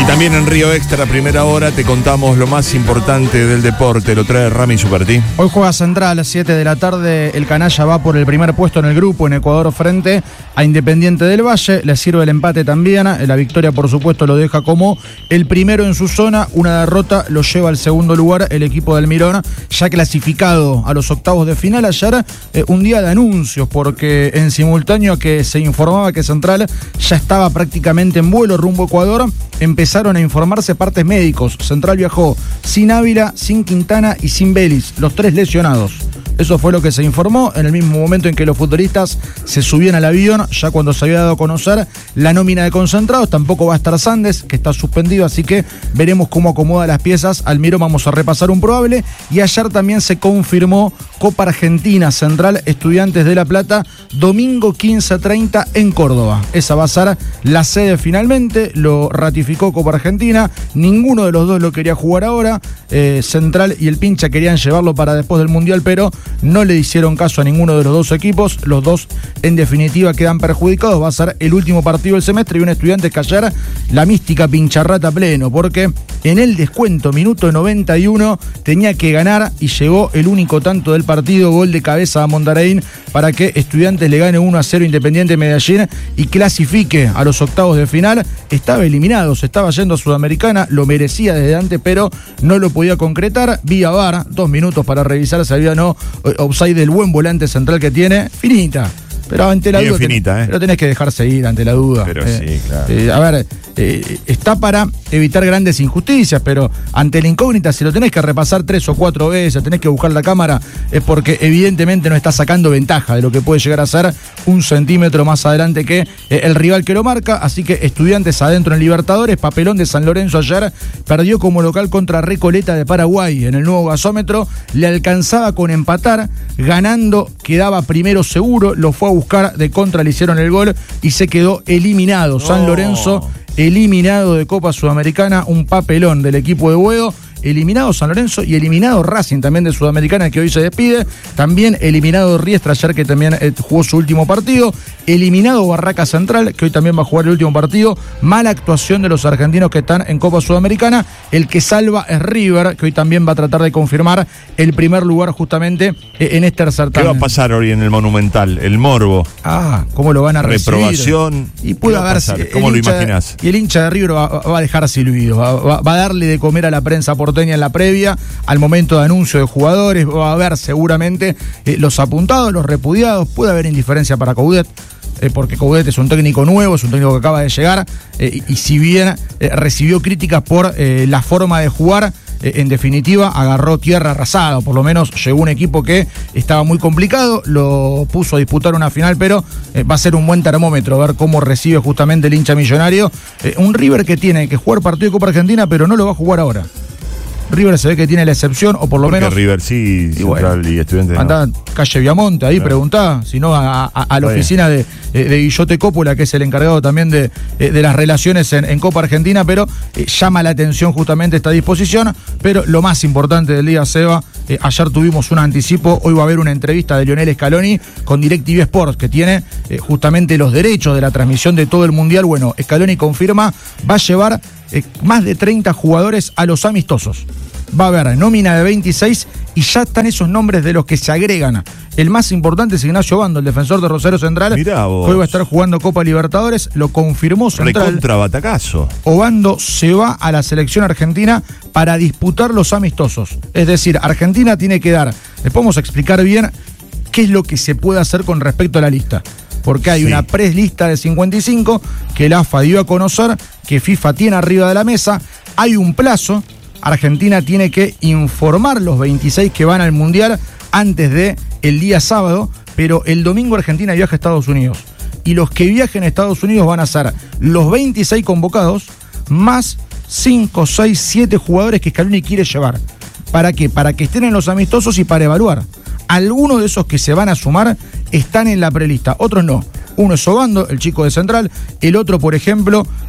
Y también en Río Extra, primera hora, te contamos lo más importante del deporte. Lo trae Rami Superti. Hoy juega Central a las 7 de la tarde. El canalla va por el primer puesto en el grupo en Ecuador frente a Independiente del Valle. Le sirve el empate también. La victoria, por supuesto, lo deja como el primero en su zona. Una derrota lo lleva al segundo lugar el equipo del Mirón, ya clasificado a los octavos de final. Ayer un día de anuncios, porque en simultáneo que se informaba que Central ya estaba prácticamente en vuelo rumbo a Ecuador, empezaron a informarse partes médicos. Central viajó sin Ávila, sin Quintana y sin Vélez, los tres lesionados. Eso fue lo que se informó en el mismo momento en que los futbolistas se subían al avión, ya cuando se había dado a conocer la nómina de concentrados. Tampoco va a estar Sandes, que está suspendido, así que veremos cómo acomoda las piezas Almirón. Vamos a repasar un probable. Y ayer también se confirmó Copa Argentina, Central Estudiantes de La Plata, domingo 15:30 en Córdoba. Esa va a ser la sede finalmente, lo ratificó Copa Argentina. Ninguno de los dos lo quería jugar ahora. Central y el Pincha querían llevarlo para después del Mundial, pero no le hicieron caso a ninguno de los dos equipos. Los dos, en definitiva, quedan perjudicados. Va a ser el último partido del semestre y un Estudiantes que ayer la mística pincharrata pleno, porque en el descuento, minuto 91, tenía que ganar y llegó el único tanto del partido, gol de cabeza a Mondaraín, para que Estudiantes le gane 1-0 Independiente Medellín y clasifique a los octavos de final. Estaba eliminado, se estaba yendo a Sudamericana, lo merecía desde antes, pero no lo podía concretar. Vía VAR, 2 minutos para revisar si había o no offside del buen volante central que tiene. Finita. Pero ante la duda, pero tenés que dejarse ir ante la duda. Pero sí, claro. A ver, está para evitar grandes injusticias, pero ante la incógnita, si lo tenés que repasar 3 o 4 veces, tenés que buscar la cámara, es porque evidentemente no está sacando ventaja de lo que puede llegar a ser 1 centímetro más adelante que el rival que lo marca. Así que Estudiantes adentro en Libertadores. Papelón de San Lorenzo ayer, perdió como local contra Recoleta de Paraguay en el nuevo gasómetro. Le alcanzaba con empatar, ganando quedaba primero seguro, lo fue a buscar de contra, le hicieron el gol y se quedó eliminado. San Lorenzo eliminado de Copa Sudamericana, un papelón del equipo de Buedo. Eliminado San Lorenzo y eliminado Racing también de Sudamericana, que hoy se despide. También eliminado Riestra ayer, que también jugó su último partido. Eliminado Barraca Central, que hoy también va a jugar el último partido. Mala actuación de los argentinos que están en Copa Sudamericana. El que salva es River, que hoy también va a tratar de confirmar el primer lugar justamente en este certamen. ¿Qué va a pasar hoy en el Monumental? El morbo. ¿Cómo lo van a recibir? Reprobación. Y puede haber. ¿Cómo lo imaginás? Y el hincha de River va a dejar silbido. Va a darle de comer a la prensa porteña en la previa, al momento de anuncio de jugadores. Va a haber seguramente los apuntados, los repudiados. Puede haber indiferencia para Coudet, porque Coudet es un técnico nuevo, es un técnico que acaba de llegar, y si bien recibió críticas por la forma de jugar, en definitiva agarró tierra arrasada. Por lo menos llegó un equipo que estaba muy complicado, lo puso a disputar una final, pero va a ser un buen termómetro ver cómo recibe justamente el hincha millonario. Un River que tiene que jugar partido de Copa Argentina, pero no lo va a jugar ahora. River se ve que tiene la excepción, o por lo menos. River sí, Central y Estudiantes. Andá calle Viamonte ahí, preguntá, si no a la oficina de Guillote Coppola, que es el encargado también de las relaciones en Copa Argentina, pero llama la atención justamente esta disposición. Pero lo más importante del día, Seba, ayer tuvimos un anticipo, hoy va a haber una entrevista de Lionel Scaloni con DirecTV Sports, que tiene justamente los derechos de la transmisión de todo el Mundial. Bueno, Scaloni confirma, va a llevar más de 30 jugadores a los amistosos. Va a haber nómina de 26 y ya están esos nombres de los que se agregan. El más importante es Ignacio Obando, el defensor de Rosario Central. Mirá vos. Hoy va a estar jugando Copa Libertadores, lo confirmó Central. Recontra batacazo. Obando se va a la selección argentina para disputar los amistosos. Es decir, Argentina tiene que dar, les podemos explicar bien qué es lo que se puede hacer con respecto a la lista. Porque hay una preslista de 55 que la AFA dio a conocer, que FIFA tiene arriba de la mesa. Hay un plazo. Argentina tiene que informar los 26 que van al Mundial antes de el día sábado, pero el domingo Argentina viaja a Estados Unidos. Y los que viajen a Estados Unidos van a ser los 26 convocados más 5, 6, 7 jugadores que Scaloni quiere llevar. ¿Para qué? Para que estén en los amistosos y para evaluar. Algunos de esos que se van a sumar están en la prelista, otros no. Uno es Obando, el chico de Central. El otro, por ejemplo,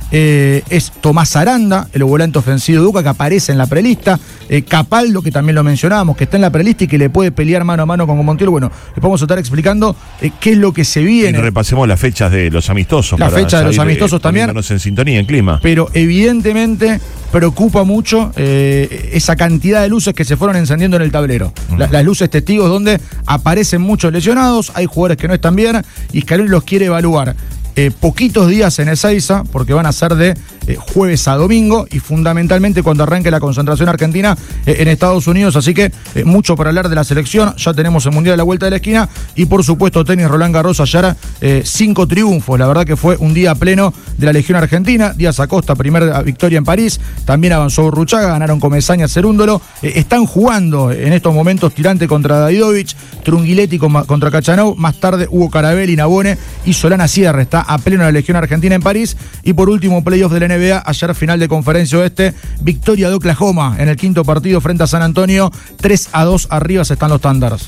es Tomás Aranda, el volante ofensivo de Boca, que aparece en la prelista. Capaldo, que también lo mencionábamos, que está en la prelista y que le puede pelear mano a mano con Montiel. Bueno, les vamos a estar explicando qué es lo que se viene. Y repasemos las fechas de los amistosos. La fecha de los amistosos también. En sintonía, en clima. Pero evidentemente preocupa mucho esa cantidad de luces que se fueron encendiendo en el tablero. Las luces testigos donde aparecen muchos lesionados, hay jugadores que no están bien y Scaloni los quiere evaluar. Poquitos días en Ezeiza, porque van a ser de jueves a domingo y fundamentalmente cuando arranque la concentración argentina en Estados Unidos. Así que mucho para hablar de la selección. Ya tenemos el Mundial a la vuelta de la esquina y por supuesto tenis Roland Garros ayer, 5 triunfos. La verdad que fue un día pleno de la Legión Argentina. Díaz Acosta, primera victoria en París. También avanzó Burruchaga, ganaron Comesaña, Cerúndolo. Están jugando en estos momentos Tirante contra Davidovich, Trunguiletti contra Cachanov. Más tarde Hugo Carabelli, Nabone y Solana Sierra. Está a pleno la Legión Argentina en París. Y por último, playoff de la NBA, ayer final de Conferencia Oeste, victoria de Oklahoma en el quinto partido frente a San Antonio, 3-2 arriba están los Thunders.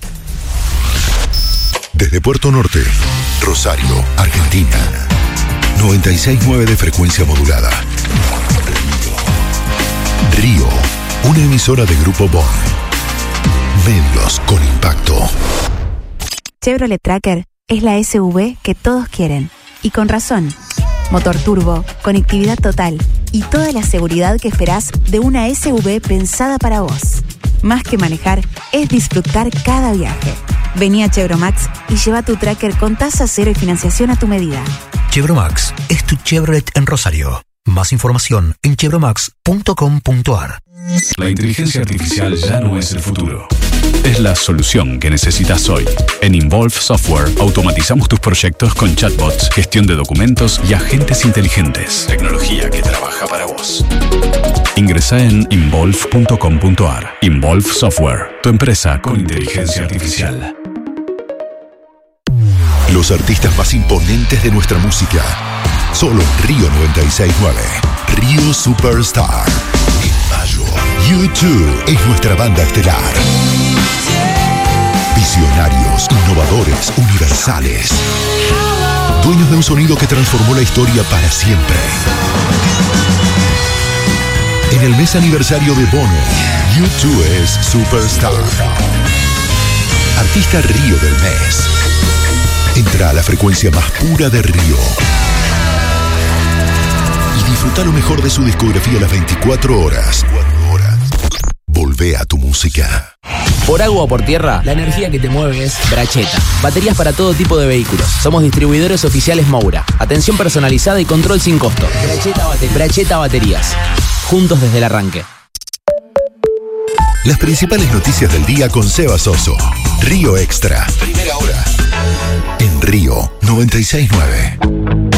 Desde Puerto Norte, Rosario, Argentina, 96.9 de frecuencia modulada. Río, una emisora de Grupo Bon. Medios con impacto. Chevrolet Tracker es la SUV que todos quieren. Y con razón. Motor turbo, conectividad total y toda la seguridad que esperás de una SUV pensada para vos. Más que manejar, es disfrutar cada viaje. Vení a Chevromax y lleva tu Tracker con tasa cero y financiación a tu medida. Chevromax es tu Chevrolet en Rosario. Más información en chevromax.com.ar. La inteligencia artificial ya no es el futuro. Es la solución que necesitas hoy. En Involve Software automatizamos tus proyectos con chatbots, gestión de documentos y agentes inteligentes. Tecnología que trabaja para vos. Ingresá en involve.com.ar. Involve Software, tu empresa con inteligencia artificial. Los artistas más imponentes de nuestra música. Solo en Río 96.9. Río Superstar. En mayo, U2 es nuestra banda estelar. Visionarios, innovadores, universales. Dueños de un sonido que transformó la historia para siempre. En el mes aniversario de Bono, U2 es Superstar. Artista Río del mes. Entra a la frecuencia más pura de Río y disfruta lo mejor de su discografía las 24 horas. Volvé a tu música. Por agua o por tierra, la energía que te mueve es Bracheta. Baterías para todo tipo de vehículos. Somos distribuidores oficiales Moura. Atención personalizada y control sin costo. Bracheta Baterías. Juntos desde el arranque. Las principales noticias del día con Seba Soso. Río Extra. Primera hora. En Río 96.9.